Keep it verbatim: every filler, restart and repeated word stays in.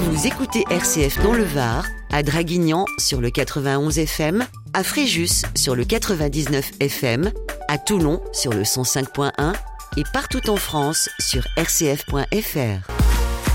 Vous écoutez R C F dans le Var, à Draguignan sur le quatre-vingt-onze F M, à Fréjus sur le quatre-vingt-dix-neuf F M, à Toulon sur le cent cinq point un et partout en France sur r c f point f r.